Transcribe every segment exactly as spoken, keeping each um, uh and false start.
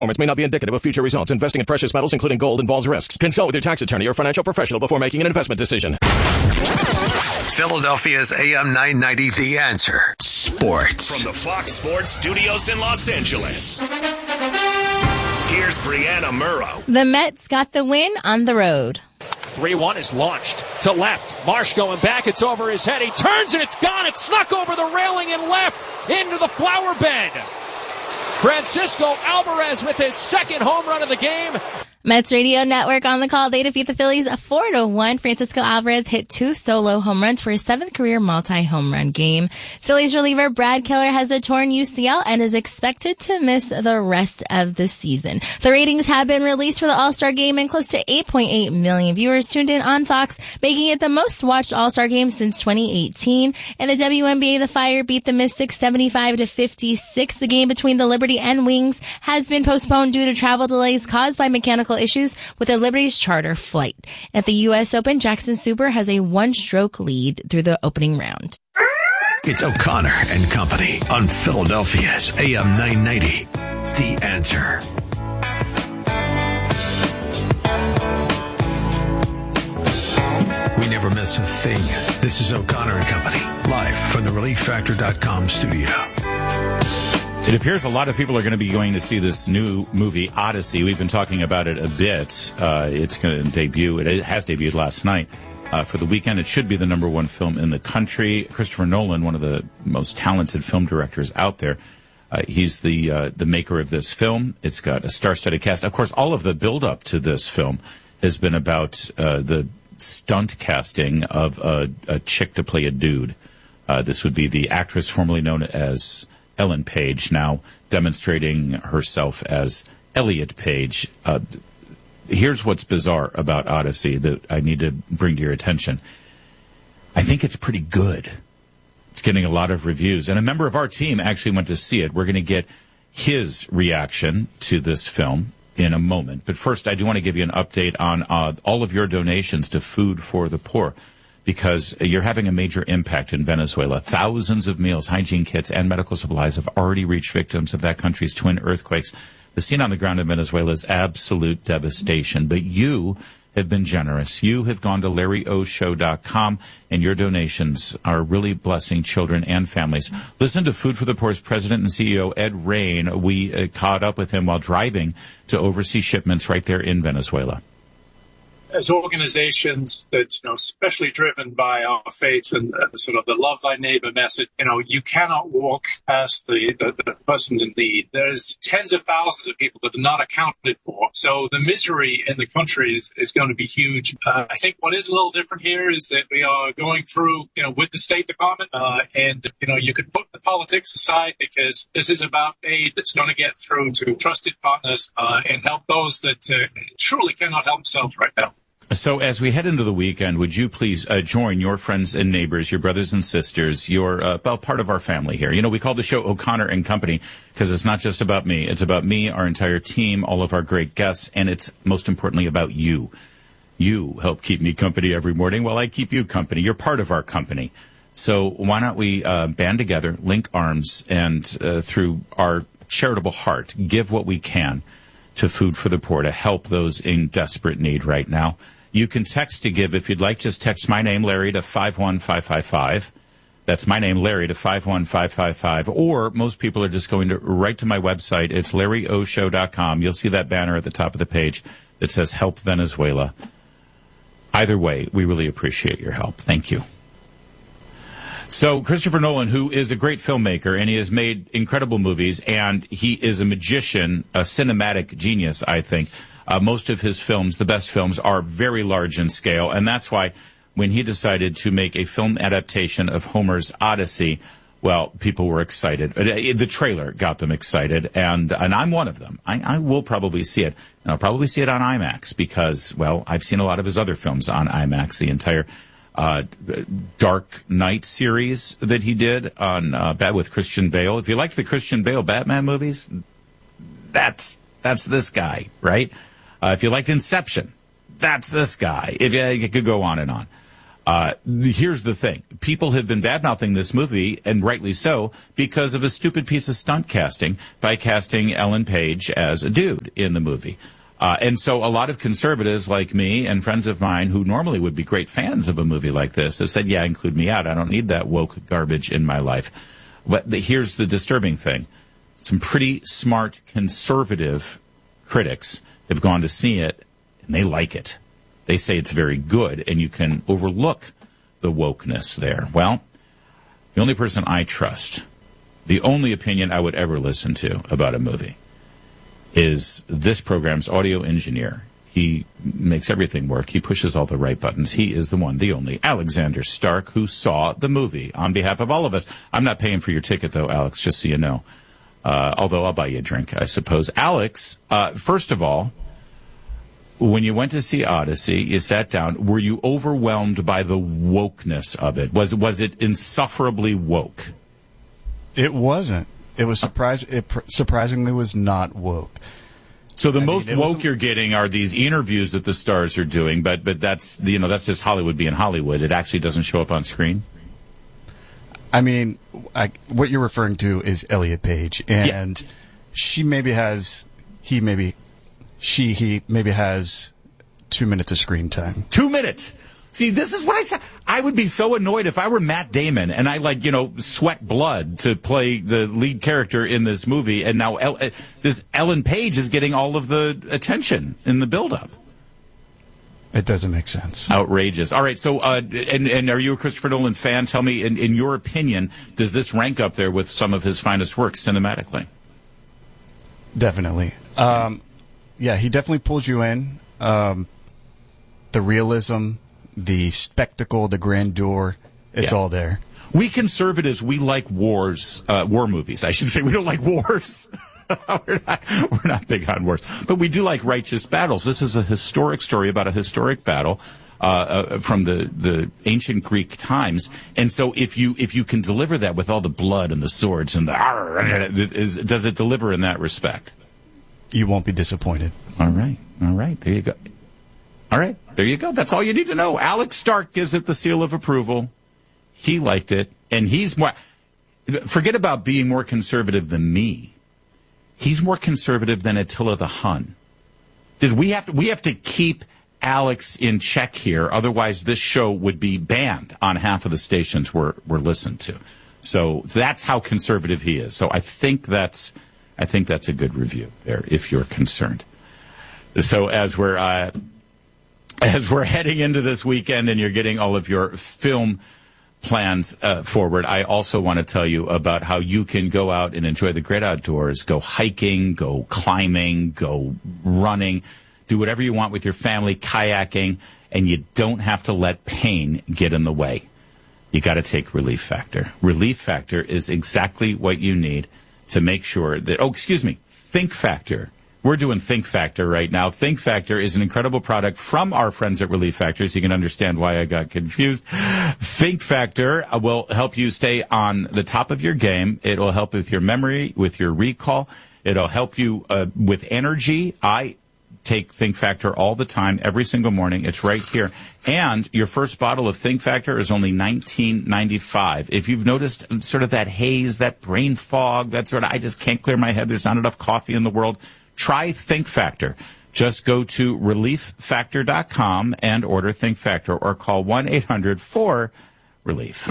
Performance may not be indicative of future results. Investing in precious metals, including gold, involves risks. Consult with your tax attorney or financial professional before making an investment decision. Philadelphia's A M nine ninety, The Answer. Sports. From the Fox Sports Studios in Los Angeles, here's Brianna Murrow. The Mets got the win on the road. three one is launched to left. Marsh going back. It's over his head. He turns and it's gone. It's snuck over the railing and left into the flower bed. Francisco Alvarez with his second home run of the game. Mets Radio Network on the call. They defeat the Phillies four to one. Francisco Alvarez hit two solo home runs for his seventh career multi-home run game. Phillies reliever Brad Keller has a torn U C L and is expected to miss the rest of the season. The ratings have been released for the All-Star Game, and close to eight point eight million viewers tuned in on Fox, making it the most watched All-Star Game since twenty eighteen. In the W N B A, the Fire beat the Mystics seventy-five to fifty-six. The game between the Liberty and Wings has been postponed due to travel delays caused by mechanical issues with the Liberty's charter flight. At the U S Open, Jackson Super has a one-stroke lead through the opening round. It's O'Connor and Company on Philadelphia's A M nine ninety, The Answer. We never miss a thing. This is O'Connor and Company, live from the relief factor dot com studio. It appears a lot of people are going to be going to see this new movie, Odyssey. We've been talking about it a bit. Uh, it's going to debut. It has debuted last night. Uh, for the weekend, it should be the number one film in the country. Christopher Nolan, one of the most talented film directors out there. Uh, he's the uh, the maker of this film. It's got a star-studded cast. Of course, all of the build-up to this film has been about uh, the stunt casting of a, a chick to play a dude. Uh, this would be the actress formerly known as Ellen Page, now demonstrating herself as Elliot Page. Uh, here's what's bizarre about Odyssey that I need to bring to your attention. I think it's pretty good. It's getting a lot of reviews. And a member of our team actually went to see it. We're going to get his reaction to this film in a moment. But first, I do want to give you an update on uh, all of your donations to Food for the Poor, because you're having a major impact in Venezuela. Thousands of meals, hygiene kits, and medical supplies have already reached victims of that country's twin earthquakes. The scene on the ground in Venezuela is absolute devastation. But you have been generous. You have gone to Larry O Show dot com, and your donations are really blessing children and families. Listen to Food for the Poor's president and C E O, Ed Rain. We uh, caught up with him while driving to oversee shipments right there in Venezuela. As organizations that's, you know, especially driven by our faith and uh, sort of the love thy neighbor message, you know, you cannot walk past the, the, the person in need. There's tens of thousands of people that are not accounted for. So the misery in the country is, is going to be huge. Uh, I think what is a little different here is that we are going through, you know, with the State Department, uh, and, you know, you could put the politics aside because this is about aid that's going to get through to trusted partners, uh, and help those that uh, truly cannot help themselves right now. So as we head into the weekend, would you please uh, join your friends and neighbors, your brothers and sisters, your uh, well, part of our family here. You know, we call the show O'Connor and Company because it's not just about me. It's about me, our entire team, all of our great guests, and it's most importantly about you. You help keep me company every morning while I keep you company. You're part of our company. So why not we uh, band together, link arms, and uh, through our charitable heart, give what we can to Food for the Poor to help those in desperate need right now. You can text to give if you'd like. Just text my name, Larry, to five one five five five. That's my name, Larry, to five one five five five. Or most people are just going to right to my website. It's Larry O Show dot com. You'll see that banner at the top of the page that says Help Venezuela. Either way, we really appreciate your help. Thank you. So Christopher Nolan, who is a great filmmaker, and he has made incredible movies, and he is a magician, a cinematic genius, I think. Uh, most of his films, the best films, are very large in scale, and that's why when he decided to make a film adaptation of Homer's Odyssey, well, people were excited. The trailer got them excited, and and I'm one of them. I, I will probably see it. And I'll probably see it on IMAX because, well, I've seen a lot of his other films on IMAX, the entire uh, Dark Knight series that he did on uh, Bad with Christian Bale. If you like the Christian Bale Batman movies, that's that's this guy, right? Uh, if you liked Inception, that's this guy. If you, you could go on and on. Uh, here's the thing. People have been bad-mouthing this movie, and rightly so, because of a stupid piece of stunt casting by casting Ellen Page as a dude in the movie. Uh, and so a lot of conservatives like me and friends of mine who normally would be great fans of a movie like this have said, yeah, include me out. I don't need that woke garbage in my life. But the, here's the disturbing thing. Some pretty smart conservative critics have gone to see it, and they like it. They say it's very good, and you can overlook the wokeness there. Well, the only person I trust, the only opinion I would ever listen to about a movie is this program's audio engineer. He makes everything work. He pushes all the right buttons. He is the one, the only, Alexander Stark, who saw the movie on behalf of all of us. I'm not paying for your ticket, though, Alex, just so you know. Uh, although I'll buy you a drink, I suppose. Alex, uh, first of all, when you went to see Odyssey, you sat down. Were you overwhelmed by the wokeness of it? Was was it insufferably woke? It wasn't. It was surprise. It pr- surprisingly was not woke. So the I most mean, woke was, you're getting are these interviews that the stars are doing, but but that's you know that's just Hollywood being Hollywood. It actually doesn't show up on screen. I mean, I, what you're referring to is Elliot Page, and yeah. she maybe has he maybe. She, he maybe has two minutes of screen time. Two minutes. See, this is what I said. I would be so annoyed if I were Matt Damon and I, like, you know, sweat blood to play the lead character in this movie, and now El- this Ellen Page is getting all of the attention in the build-up. It doesn't make sense. Outrageous. All right, so, uh, and, and are you a Christopher Nolan fan? Tell me, in, in your opinion, does this rank up there with some of his finest works cinematically? Definitely. Um... Yeah, he definitely pulls you in. Um, the realism, the spectacle, the grandeur, it's yeah. all there. We conservatives, we like wars, uh, war movies. I should say we don't like wars. we're, not, we're not big on wars. But we do like righteous battles. This is a historic story about a historic battle uh, uh, from the, the ancient Greek times. And so if you if you can deliver that with all the blood and the swords and the... Is, does it deliver in that respect? You won't be disappointed. All right. All right. There you go. All right. There you go. That's all you need to know. Alex Stark gives it the seal of approval. He liked it. And he's more... Forget about being more conservative than me. He's more conservative than Attila the Hun. We have to, we have to keep Alex in check here. Otherwise, this show would be banned on half of the stations we're, we're listened to. So that's how conservative he is. So I think that's... I think that's a good review there, if you're concerned. So as we're uh, as we're heading into this weekend and you're getting all of your film plans uh, forward, I also want to tell you about how you can go out and enjoy the great outdoors, go hiking, go climbing, go running, do whatever you want with your family, kayaking, and you don't have to let pain get in the way. You got to take Relief Factor. Relief Factor is exactly what you need to make sure that, oh, excuse me, Think Factor. We're doing Think Factor right now. Think Factor is an incredible product from our friends at Relief Factor, so you can understand why I got confused. Think Factor will help you stay on the top of your game. It will help with your memory, with your recall. It'll help you uh, with energy. I take Think Factor all the time, every single morning. It's right here. And your first bottle of Think Factor is only nineteen ninety-five. If you've noticed sort of that haze, that brain fog, that sort of, I just can't clear my head, there's not enough coffee in the world, try Think Factor. Just go to relief factor dot com and order Think Factor or call one eight hundred four relief.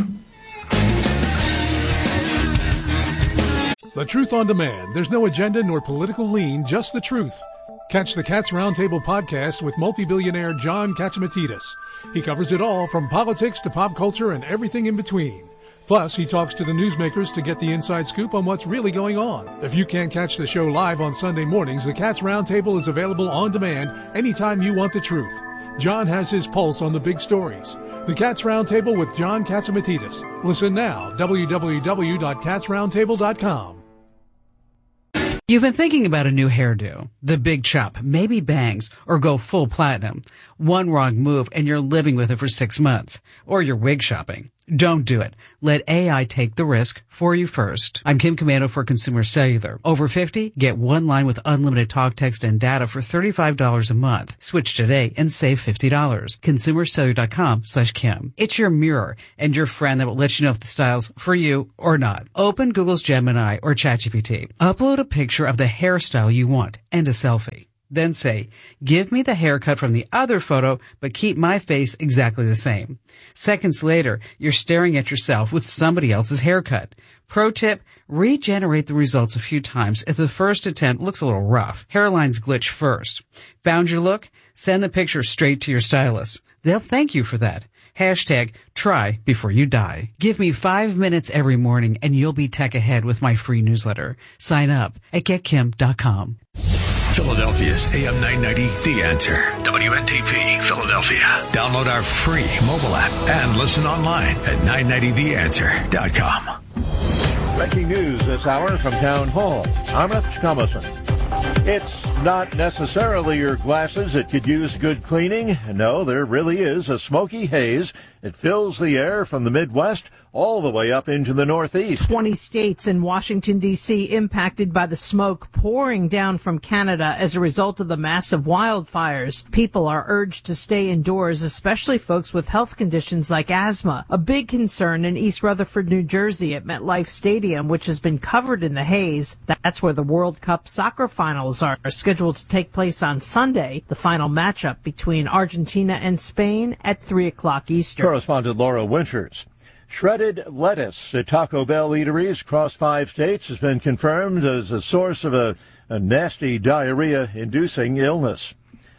The Truth on Demand. There's no agenda nor political lean, just the truth. Catch the Cats Roundtable podcast with multi-billionaire John Catsimatidis. He covers it all, from politics to pop culture and everything in between. Plus, he talks to the newsmakers to get the inside scoop on what's really going on. If you can't catch the show live on Sunday mornings, the Cats Roundtable is available on demand anytime you want the truth. John has his pulse on the big stories. The Cats Roundtable with John Catsimatidis. Listen now, w w w dot cats roundtable dot com. You've been thinking about a new hairdo, the big chop, maybe bangs, or go full platinum. One wrong move and you're living with it for six months. Or you're wig shopping. Don't do it. Let A I take the risk for you first. I'm Kim Commando for Consumer Cellular. Over fifty? Get one line with unlimited talk, text, and data for thirty-five dollars a month. Switch today and save fifty dollars. ConsumerCellular.com slash Kim. It's your mirror and your friend that will let you know if the style's for you or not. Open Google's Gemini or ChatGPT. Upload a picture of the hairstyle you want and a selfie. Then say, give me the haircut from the other photo, but keep my face exactly the same. Seconds later, you're staring at yourself with somebody else's haircut. Pro tip, regenerate the results a few times if the first attempt looks a little rough. Hairlines glitch first. Found your look? Send the picture straight to your stylist. They'll thank you for that. Hashtag try before you die. Give me five minutes every morning and you'll be tech ahead with my free newsletter. Sign up at get kim dot com. Philadelphia's A M nine ninety, The Answer. W N T P, Philadelphia. Download our free mobile app and listen online at nine ninety the answer dot com. Breaking news this hour from Town Hall. I'm Rich Thomason. It's not necessarily your glasses that could use good cleaning. No, there really is a smoky haze. It fills the air from the Midwest all the way up into the Northeast. twenty states and Washington, D C impacted by the smoke pouring down from Canada as a result of the massive wildfires. People are urged to stay indoors, especially folks with health conditions like asthma. A big concern in East Rutherford, New Jersey at MetLife Stadium, which has been covered in the haze. That's where the World Cup soccer finals are scheduled to take place on Sunday. The final matchup between Argentina and Spain at three o'clock Eastern. Correspondent Laura Winters. Shredded lettuce at Taco Bell eateries across five states has been confirmed as a source of a, a nasty diarrhea-inducing illness.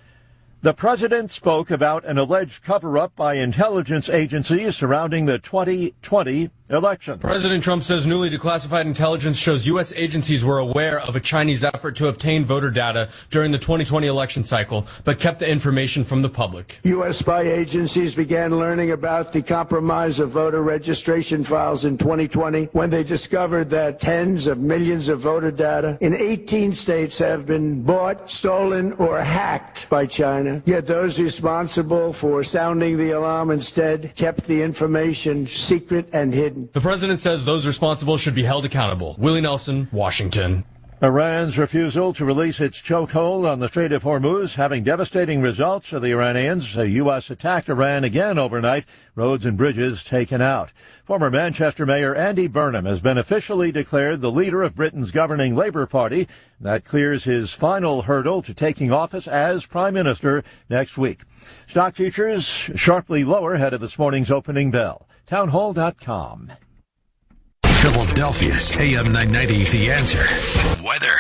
The president spoke about an alleged cover-up by intelligence agencies surrounding the twenty twenty election. President Trump says newly declassified intelligence shows U S agencies were aware of a Chinese effort to obtain voter data during the twenty twenty election cycle, but kept the information from the public. U S spy agencies began learning about the compromise of voter registration files in twenty twenty when they discovered that tens of millions of voter data in eighteen states have been bought, stolen, or hacked by China. Yet those responsible for sounding the alarm instead kept the information secret and hidden. The president says those responsible should be held accountable. Willie Nelson, Washington. Iran's refusal to release its chokehold on the Strait of Hormuz having devastating results for the Iranians. The U S attacked Iran again overnight, roads and bridges taken out. Former Manchester Mayor Andy Burnham has been officially declared the leader of Britain's governing Labour Party. That clears his final hurdle to taking office as Prime Minister next week. Stock futures sharply lower ahead of this morning's opening bell. townhall dot com. Philadelphia's A M nine ninety, The Answer. Weather.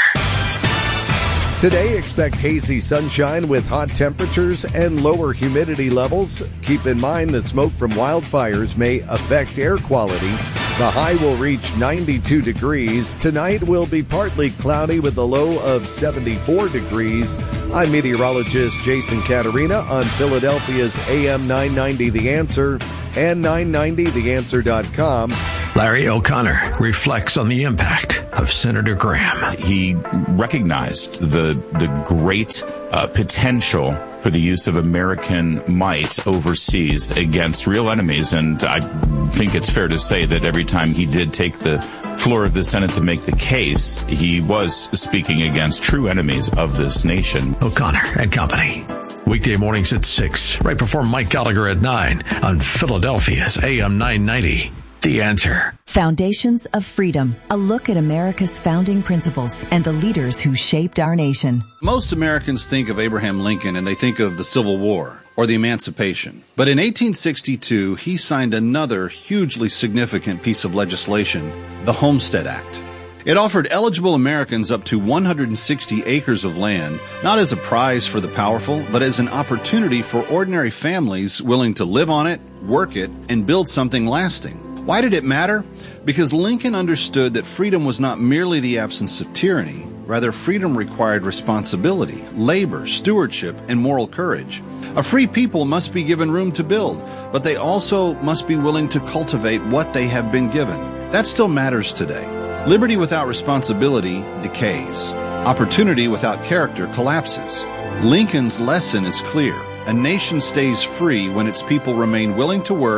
Today, expect hazy sunshine with hot temperatures and lower humidity levels. Keep in mind that smoke from wildfires may affect air quality. The high will reach ninety-two degrees. Tonight will be partly cloudy with a low of seventy-four degrees. I'm meteorologist Jason Caterina on Philadelphia's A M nine ninety, The Answer, and nine ninety the answer dot com. Larry O'Connor reflects on the impact of Senator Graham. He recognized the the great uh, potential for the use of American might overseas against real enemies, and I think it's fair to say that every time he did take the floor of the Senate to make the case, he was speaking against true enemies of this nation. O'Connor and Company. Weekday mornings at six, right before Mike Gallagher at nine on Philadelphia's A M nine ninety. The Answer. Foundations of Freedom, a look at America's founding principles and the leaders who shaped our nation. Most Americans think of Abraham Lincoln and they think of the Civil War or the Emancipation. But in eighteen sixty-two, he signed another hugely significant piece of legislation, the Homestead Act. It offered eligible Americans up to one hundred sixty acres of land, not as a prize for the powerful, but as an opportunity for ordinary families willing to live on it, work it, and build something lasting. Why did it matter? Because Lincoln understood that freedom was not merely the absence of tyranny. Rather, freedom required responsibility, labor, stewardship, and moral courage. A free people must be given room to build, but they also must be willing to cultivate what they have been given. That still matters today. Liberty without responsibility decays. Opportunity without character collapses. Lincoln's lesson is clear. A nation stays free when its people remain willing to work,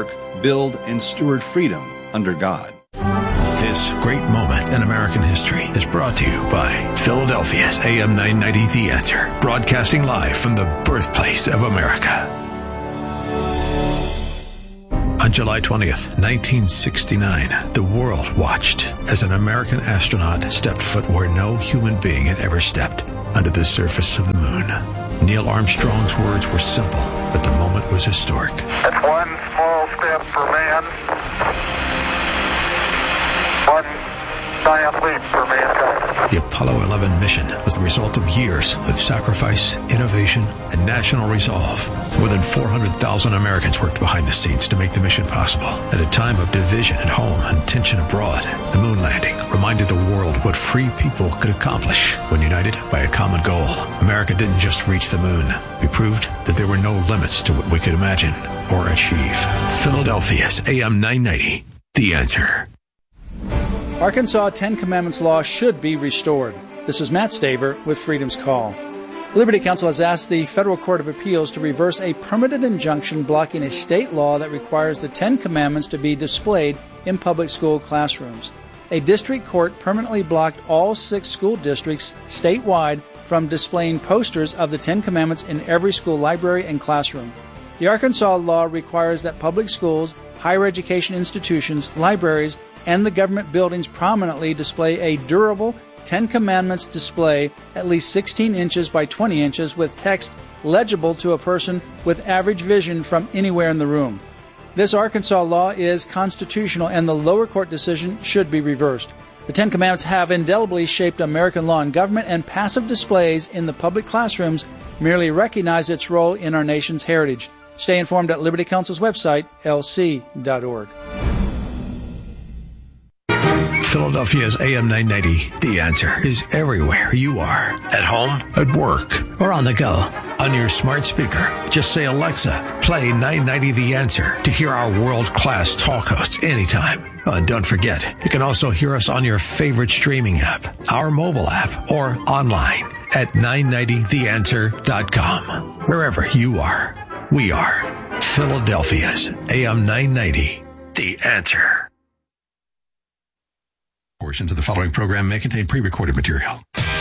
build and steward freedom under God. This great moment in American history is brought to you by Philadelphia's A M nine ninety The Answer, broadcasting live from the birthplace of America. On July twentieth, nineteen sixty-nine, the world watched as an American astronaut stepped foot where no human being had ever stepped, under the surface of the moon. Neil Armstrong's words were simple, but the moment was historic. That's one small step for man, one giant leap for mankind. The Apollo eleven mission was the result of years of sacrifice, innovation, and national resolve. More than four hundred thousand Americans worked behind the scenes to make the mission possible. At a time of division at home and tension abroad, the moon landing reminded the world what free people could accomplish when united by a common goal. America didn't just reach the moon. We proved that there were no limits to what we could imagine or achieve. Philadelphia's A M nine ninety, The Answer. Arkansas Ten Commandments law should be restored. This is Matt Staver with Freedom's Call. Liberty Counsel has asked the Federal Court of Appeals to reverse a permanent injunction blocking a state law that requires the Ten Commandments to be displayed in public school classrooms. A district court permanently blocked all six school districts statewide from displaying posters of the Ten Commandments in every school library and classroom. The Arkansas law requires that public schools, higher education institutions, libraries, and the government buildings prominently display a durable Ten Commandments display at least sixteen inches by twenty inches with text legible to a person with average vision from anywhere in the room. This Arkansas law is constitutional and the lower court decision should be reversed. The Ten Commandments have indelibly shaped American law and government, and passive displays in the public classrooms merely recognize its role in our nation's heritage. Stay informed at Liberty Counsel's website, L C dot org. Philadelphia's A M nine ninety, The Answer, is everywhere you are. At home, at work, or on the go. On your smart speaker, just say, Alexa, play nine ninety The Answer to hear our world-class talk hosts anytime. Uh, don't forget, you can also hear us on your favorite streaming app, our mobile app, or online at nine ninety the answer dot com. Wherever you are, we are. Philadelphia's A M nine ninety, The Answer. Portions of the following program may contain pre-recorded material.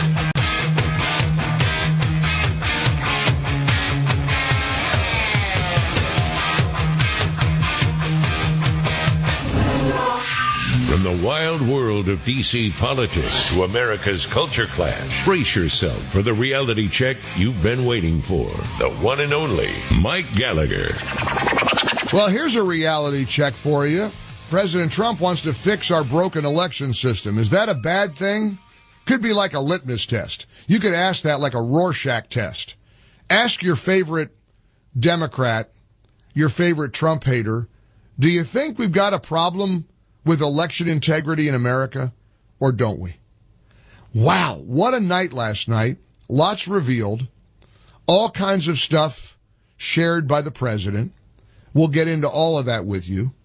From the wild world of D C politics to America's culture clash, brace yourself for the reality check you've been waiting for. The one and only Mike Gallagher. Well, here's a reality check for you. President Trump wants to fix our broken election system. Is that a bad thing? Could be like a litmus test. You could ask that like a Rorschach test. Ask your favorite Democrat, your favorite Trump hater, do you think we've got a problem with election integrity in America, or don't we? Wow, what a night last night. Lots revealed. All kinds of stuff shared by the president. We'll get into all of that with you.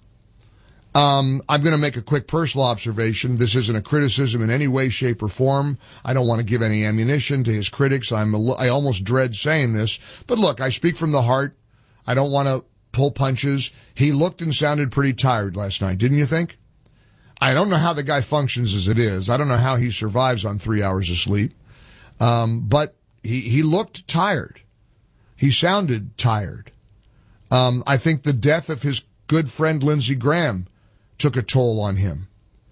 Um, I'm going to make a quick personal observation. This isn't a criticism in any way, shape, or form. I don't want to give any ammunition to his critics. I'm a, I almost dread saying this. But look, I speak from the heart. I don't want to pull punches. He looked and sounded pretty tired last night, didn't you think? I don't know how the guy functions as it is. I don't know how he survives on three hours of sleep. Um, but he, he looked tired. He sounded tired. Um, I think the death of his good friend Lindsey Graham took a toll on him.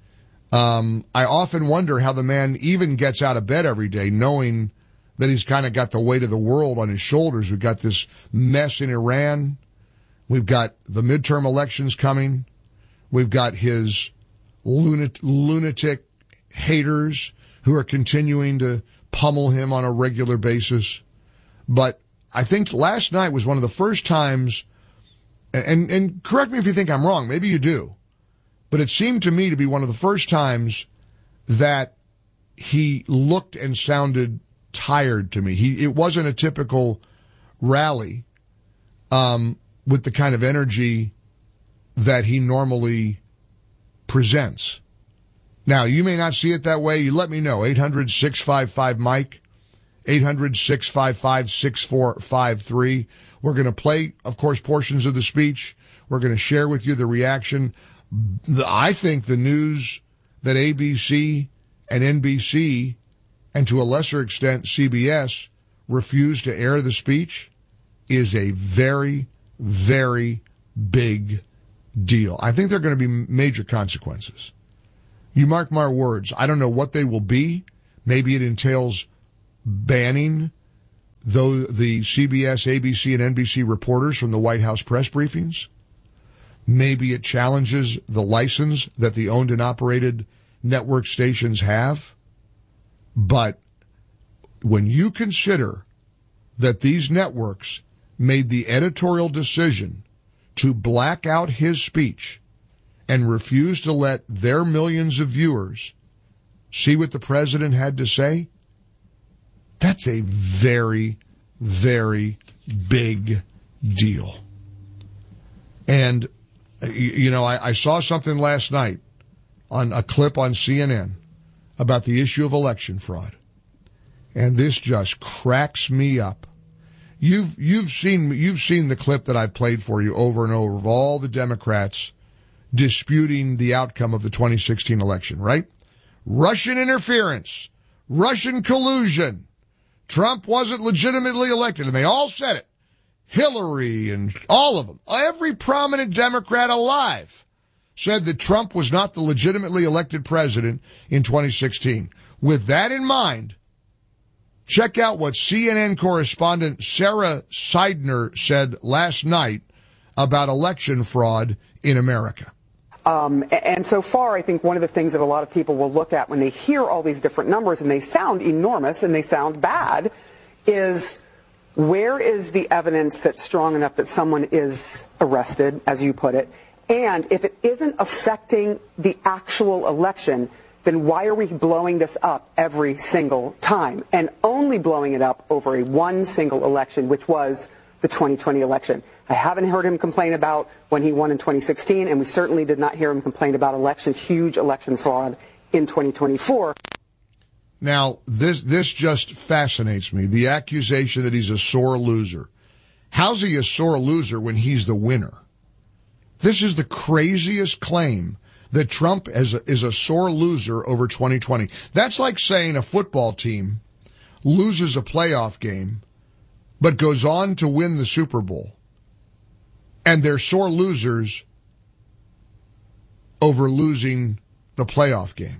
Um, I often wonder how the man even gets out of bed every day knowing that he's kind of got the weight of the world on his shoulders. We've got this mess in Iran. We've got the midterm elections coming. We've got his lunat- lunatic haters who are continuing to pummel him on a regular basis. But I think last night was one of the first times, and, and correct me if you think I'm wrong, maybe you do, but it seemed to me to be one of the first times that he looked and sounded tired to me. He, it wasn't a typical rally um, with the kind of energy that he normally presents. Now, you may not see it that way. You let me know. eight hundred, six five five, Mike. eight hundred, six five five, six four five three. We're going to play, of course, portions of the speech. We're going to share with you the reaction. The, I think the news that A B C and N B C, and to a lesser extent C B S, refused to air the speech is a very, very big deal. I think there are going to be major consequences. You mark my words. I don't know what they will be. Maybe it entails banning though the C B S, A B C, and N B C reporters from the White House press briefings. Maybe it challenges the license that the owned and operated network stations have. But when you consider that these networks made the editorial decision to black out his speech and refuse to let their millions of viewers see what the president had to say, that's a very, very big deal. And, you know, I, I saw something last night on a clip on C N N about the issue of election fraud. And this just cracks me up. You've, you've seen, you've seen the clip that I've played for you over and over of all the Democrats disputing the outcome of the twenty sixteen election, right? Russian interference, Russian collusion, Trump wasn't legitimately elected, and they all said it. Hillary and all of them, every prominent Democrat alive said that Trump was not the legitimately elected president in twenty sixteen. With that in mind, check out what C N N correspondent Sarah Seidner said last night about election fraud in America. Um, and so far, I think one of the things that a lot of people will look at when they hear all these different numbers, and they sound enormous and they sound bad, is where is the evidence that's strong enough that someone is arrested, as you put it? And if it isn't affecting the actual election, then why are we blowing this up every single time? And only blowing it up over a one single election, which was the twenty twenty election. I haven't heard him complain about when he won in twenty sixteen, and we certainly did not hear him complain about election, huge election fraud in twenty twenty-four. Now, this this just fascinates me, the accusation that he's a sore loser. How's he a sore loser when he's the winner? This is the craziest claim, that Trump is a, is a sore loser over twenty twenty. That's like saying a football team loses a playoff game, but goes on to win the Super Bowl. And they're sore losers over losing the playoff game.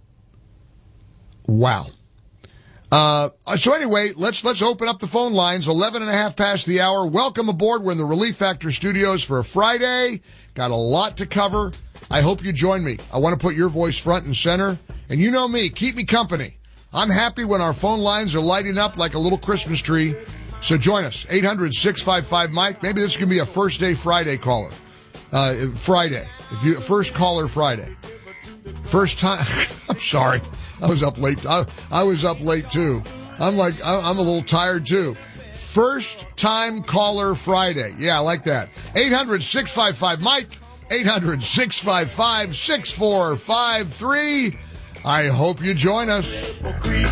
Wow. Uh, so anyway, let's let's open up the phone lines. Eleven and a half past the hour. Welcome aboard. We're in the Relief Factor studios for a Friday. Got a lot to cover. I hope you join me. I want to put your voice front and center. And you know me, keep me company. I'm happy when our phone lines are lighting up like a little Christmas tree. So join us, eight hundred, six five five, Mike. Maybe this can be a first day Friday caller. Uh, Friday. If you, first caller Friday. First time, I'm sorry. I was up late. I, I was up late too. I'm like, I'm a little tired too. First time caller Friday. Yeah, I like that. eight hundred, six five five, Mike. eight hundred, six five five, six four five three. I hope you join us.